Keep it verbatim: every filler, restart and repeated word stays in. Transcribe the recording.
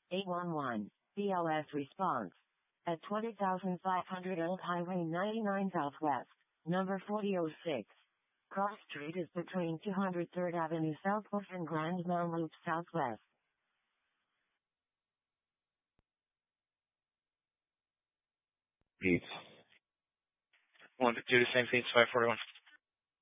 eight one one. B L S response. At twenty thousand five hundred Old Highway ninety-nine Southwest, number forty oh six. Cross Street is between two hundred third Avenue Southwest and Grand Mountain Loop Southwest. Beats. Want to do the same thing, five forty-one.